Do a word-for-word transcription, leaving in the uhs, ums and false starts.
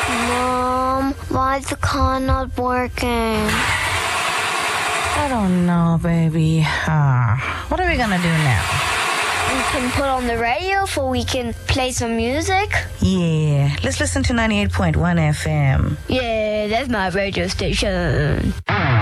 Mom, why is the car not working? I don't know, baby. Uh, what are we gonna do now? We can put on the radio so we can play some music. Yeah, let's listen to ninety-eight point one F M. Yeah, that's my radio station.